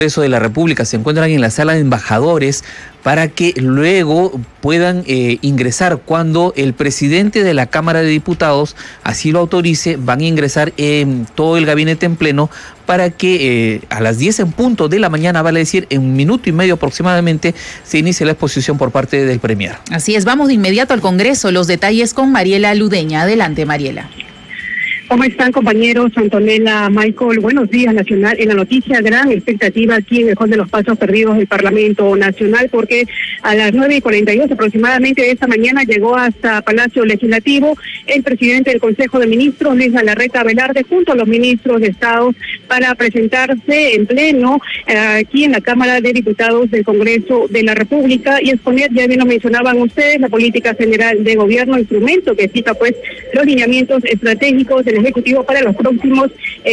Congreso de la República se encuentran en la sala de embajadores para que luego puedan ingresar cuando el presidente de la Cámara de Diputados así lo autorice. Van a ingresar todo el gabinete en pleno para que a las 10 en punto de la mañana, vale decir en 1 minuto y medio aproximadamente, se inicie la exposición por parte del Premier. Así es, vamos de inmediato al Congreso. Los detalles con Mariela Ludeña. Adelante, Mariela. ¿Cómo están, compañeros? Antonella, Michael, buenos días, Nacional. En la noticia, gran expectativa aquí en el Hall de los Pasos Perdidos del Parlamento Nacional, porque a las 9:42 aproximadamente de esta mañana llegó hasta Palacio Legislativo el presidente del Consejo de Ministros, Luis Galarreta Velarde, junto a los ministros de Estado, para presentarse en pleno aquí en la Cámara de Diputados del Congreso de la República y exponer, ya bien lo mencionaban ustedes, la política general de gobierno, instrumento que fija pues los lineamientos estratégicos del Ejecutivo para los próximos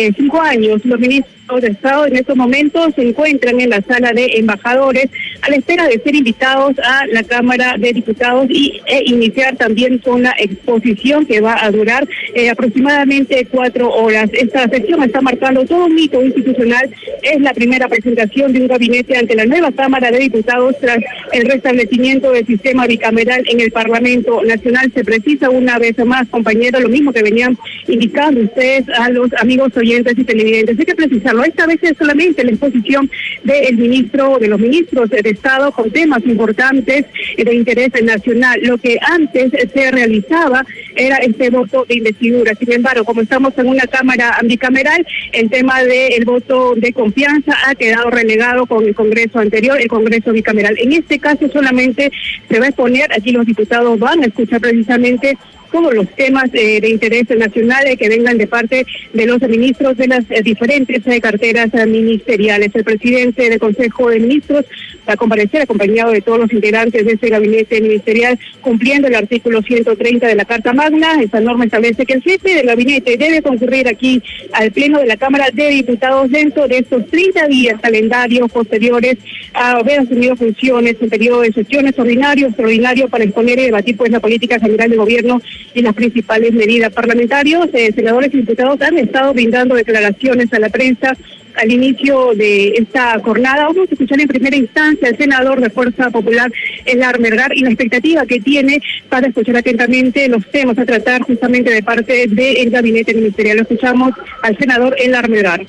5 años. Los ministros de Estado en estos momentos se encuentran en la sala de embajadores a la espera de ser invitados a la Cámara de Diputados e iniciar también con la exposición que va a durar aproximadamente 4 horas. Esta sección está marcando todo un hito institucional. Es la primera presentación de un gabinete ante la nueva Cámara de Diputados tras el restablecimiento del sistema bicameral en el Parlamento Nacional. Se precisa una vez más, compañeros, lo mismo que venían indicando ustedes a los amigos oyentes y televidentes. Hay que precisarlo. Esta vez es solamente la exposición de los ministros de Estado con temas importantes de interés nacional. Lo que antes se realizaba era este voto de investidura. Sin embargo, como estamos en una Cámara bicameral, el tema del voto de confianza ha quedado relegado con el Congreso anterior, el Congreso bicameral. En este caso solamente se va a exponer, aquí los diputados van a escuchar precisamente todos los temas de interés nacional que vengan de parte de los ministros de las diferentes carteras ministeriales. El presidente del Consejo de Ministros va a comparecer acompañado de todos los integrantes de ese gabinete ministerial, cumpliendo el artículo 130 de la Carta Magna. Esta norma establece que el jefe del gabinete debe concurrir aquí al Pleno de la Cámara de Diputados dentro de estos 30 días calendarios posteriores a haber asumido funciones en periodo de sesiones ordinario, extraordinario, para exponer y debatir pues la política general de gobierno y las principales medidas parlamentarias. Senadores y diputados han estado brindando declaraciones a la prensa al inicio de esta jornada. Vamos a escuchar en primera instancia al senador de Fuerza Popular, Elar Melgar, y la expectativa que tiene para escuchar atentamente los temas a tratar justamente de parte del gabinete ministerial. Lo escuchamos al senador Elar Melgar.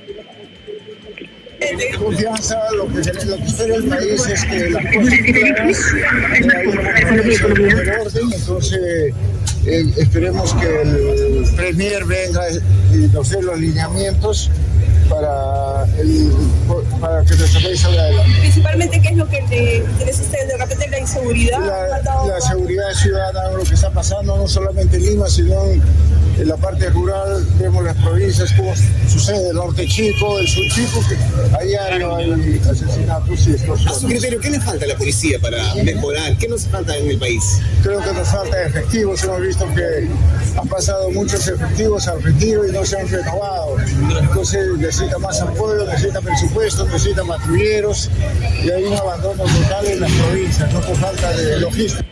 Confianza, lo que espera el país es que las cosas claras, orden, entonces esperemos que el Premier venga y nos dé los lineamientos para que nuestro país salga adelante. Principalmente, ¿qué es lo que interesa a ustedes? De repente la inseguridad. La seguridad ciudadana, lo que está pasando no solamente en Lima, sino en la parte rural. Vemos las provincias, como sucede el norte chico, el sur chico, que allá no hay asesinatos y extorsiones. A su criterio, ¿qué le falta a la policía para mejorar? ¿Qué nos falta en el país? Creo que nos falta efectivos. Hemos visto que han pasado muchos efectivos al retiro y no se han renovado. Entonces necesita más apoyo, necesita presupuesto, necesita patrulleros, y hay un abandono total en las provincias, no por falta de logística.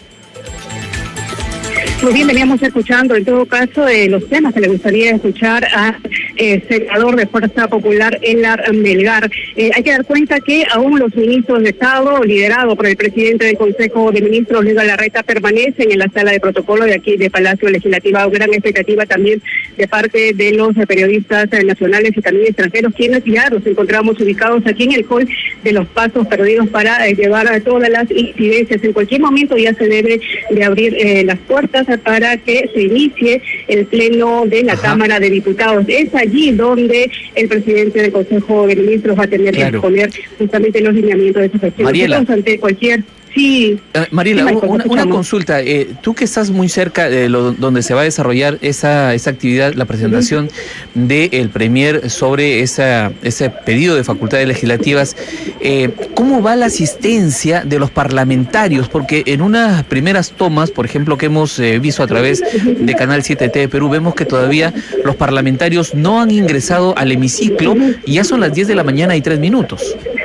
Muy bien, veníamos escuchando en todo caso los temas que le gustaría escuchar a senador de Fuerza Popular, Elar Melgar. Hay que dar cuenta que aún los ministros de Estado, liderados por el presidente del Consejo de Ministros, Luis Galarreta, permanecen en la sala de protocolo de aquí de Palacio Legislativo. Gran expectativa también de parte de los periodistas nacionales y también extranjeros, quienes ya nos encontramos ubicados aquí en el hall de los Pasos Perdidos para llevar a todas las incidencias. En cualquier momento ya se debe de abrir las puertas para que se inicie el pleno de la Cámara de Diputados. Es allí donde el presidente del Consejo de Ministros va a tener que exponer justamente los lineamientos de esa gestión. Mariela. Ante cualquier... Sí. Mariela, una consulta. Tú que estás muy cerca de donde se va a desarrollar esa actividad, la presentación del Premier sobre ese pedido de facultades legislativas, ¿cómo va la asistencia de los parlamentarios? Porque en unas primeras tomas, por ejemplo, que hemos visto a través de Canal 7T de Perú, vemos que todavía los parlamentarios no han ingresado al hemiciclo y ya son las 10 de la mañana y 3 minutos.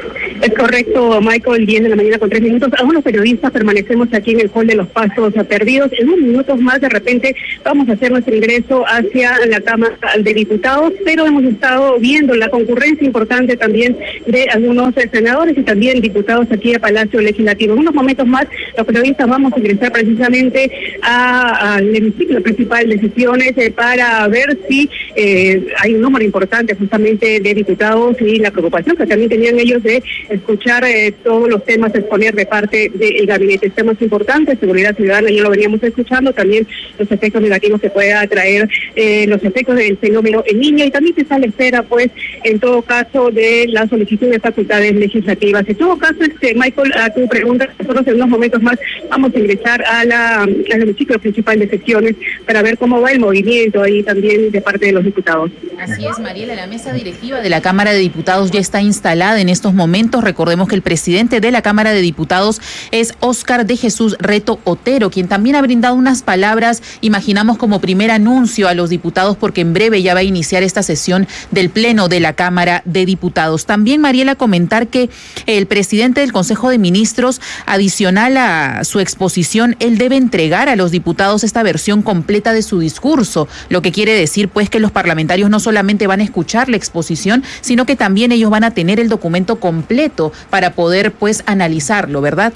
Es correcto, Michael, 10 de la mañana con 3 minutos. Algunos periodistas permanecemos aquí en el hall de los pasos perdidos. En unos minutos más, de repente, vamos a hacer nuestro ingreso hacia la Cámara de Diputados, pero hemos estado viendo la concurrencia importante también de algunos senadores y también diputados aquí a Palacio Legislativo. En unos momentos más, los periodistas vamos a ingresar precisamente al hemiciclo principal de sesiones para ver si hay un número importante justamente de diputados y la preocupación que también tenían ellos de escuchar todos los temas a exponer de parte del gabinete. Temas importantes, seguridad ciudadana, ya lo veníamos escuchando, también los efectos negativos que pueda traer los efectos del fenómeno El Niño, y también se está a la espera, pues, en todo caso, de la solicitud de facultades legislativas. En todo caso, Michael, a tu pregunta, nosotros en unos momentos más vamos a ingresar al hemiciclo principal de sesiones para ver cómo va el movimiento ahí también de parte de los diputados. Así es, Mariela, la mesa directiva de la Cámara de Diputados ya está instalada en estos momentos. Recordemos que el presidente de la Cámara de Diputados es Óscar de Jesús Reto Otero, quien también ha brindado unas palabras, imaginamos, como primer anuncio a los diputados, porque en breve ya va a iniciar esta sesión del Pleno de la Cámara de Diputados. También, Mariela, comentar que el presidente del Consejo de Ministros, adicional a su exposición, él debe entregar a los diputados esta versión completa de su discurso, lo que quiere decir, pues, que los parlamentarios no solamente van a escuchar la exposición, sino que también ellos van a tener el documento completo para poder, pues, analizarlo, ¿verdad?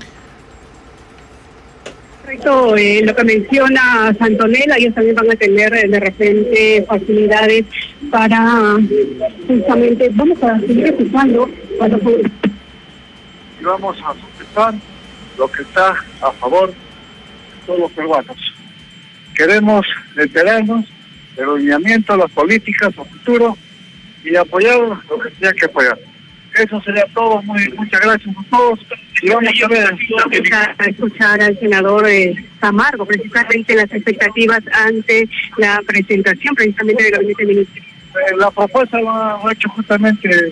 Correcto, lo que menciona Santonela, ellos también van a tener de repente facilidades para justamente, vamos a seguir escuchando cuando... Y vamos a sustentar lo que está a favor de todos los peruanos. Queremos enterarnos del lineamiento, las políticas, el futuro, y apoyar lo que tenga que apoyar. Eso sería todo. Muchas gracias a todos. Y vamos a escuchar al senador Camargo, precisamente las expectativas ante la presentación precisamente del gabinete ministerial. La propuesta lo ha hecho justamente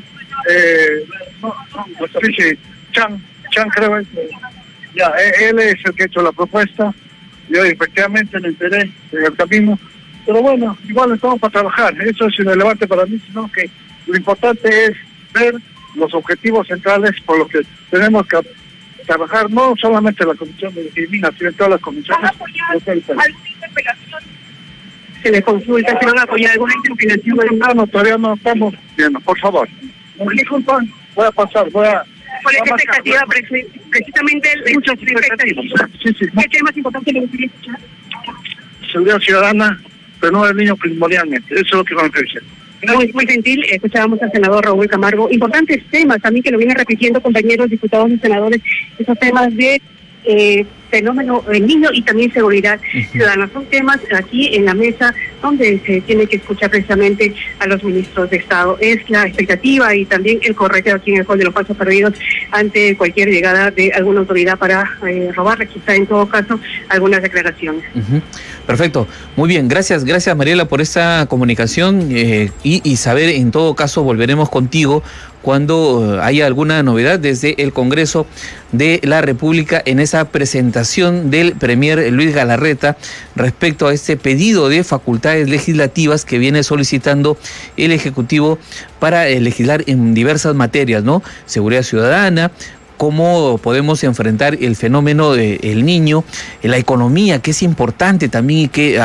Chan, creo. Ya, él es el que ha hecho la propuesta. Yo efectivamente me enteré en el camino. Pero bueno, igual estamos para trabajar. Eso es irrelevante para mí, sino que lo importante es ver los objetivos centrales por los que tenemos que trabajar, no solamente en la Comisión de Disciplina, sino en todas las comisiones. ¿Alguna interpelación? Se les consulta, ¿se van a apoyar alguna interpelación? No, todavía no estamos viendo, por favor. Disculpan, voy a pasar, ¿Cuál es la expectativa? Precisamente muchas expectativas. Sí. ¿Qué tema es importante que le gustaría escuchar? Seguridad ciudadana, pero no del niño primordialmente. Eso es lo que vamos a decir. Muy gentil, escuchábamos al senador Raúl Camargo. Importantes temas también que lo vienen repitiendo compañeros diputados y senadores, esos temas de fenómeno del niño y también seguridad ciudadana. Son temas aquí en la mesa donde se tiene que escuchar precisamente a los ministros de Estado. Es la expectativa y también el correcto aquí en el hall de los pasos perdidos ante cualquier llegada de alguna autoridad para robarle, quizá en todo caso, algunas declaraciones. Perfecto, muy bien, gracias Mariela por esta comunicación y saber, en todo caso volveremos contigo cuando haya alguna novedad desde el Congreso de la República en esa presentación del Premier Luis Galarreta respecto a este pedido de facultades legislativas que viene solicitando el Ejecutivo para legislar en diversas materias, ¿no? Seguridad ciudadana, cómo podemos enfrentar el fenómeno del niño, la economía, que es importante también, y que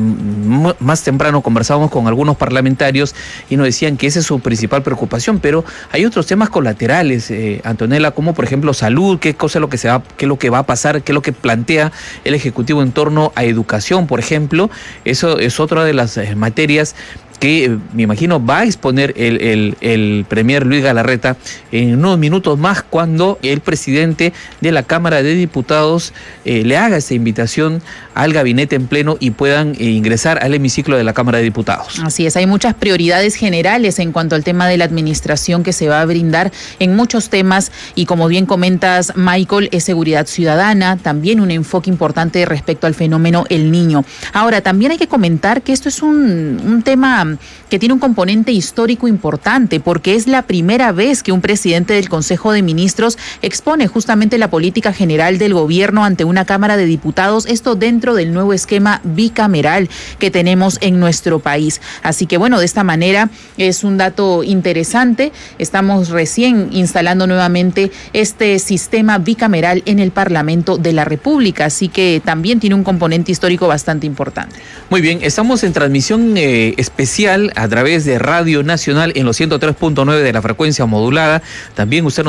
más temprano conversábamos con algunos parlamentarios y nos decían que esa es su principal preocupación, pero hay otros temas colaterales, Antonella, como por ejemplo salud, qué es lo que va a pasar, qué es lo que plantea el Ejecutivo en torno a educación, por ejemplo. Eso es otra de las materias que me imagino va a exponer el Premier Luis Galarreta en unos minutos más, cuando el presidente de la Cámara de Diputados le haga esta invitación al gabinete en pleno y puedan ingresar al hemiciclo de la Cámara de Diputados. Así es, hay muchas prioridades generales en cuanto al tema de la administración que se va a brindar en muchos temas, y como bien comentas, Michael, es seguridad ciudadana, también un enfoque importante respecto al fenómeno El Niño. Ahora, también hay que comentar que esto es un tema que tiene un componente histórico importante, porque es la primera vez que un presidente del Consejo de Ministros expone justamente la política general del gobierno ante una Cámara de Diputados, esto dentro del nuevo esquema bicameral que tenemos en nuestro país. Así que bueno, de esta manera es un dato interesante. Estamos recién instalando nuevamente este sistema bicameral en el Parlamento de la República, así que también tiene un componente histórico bastante importante. Muy bien, estamos en transmisión especial a través de Radio Nacional en los 103.9 de la frecuencia modulada. También usted nos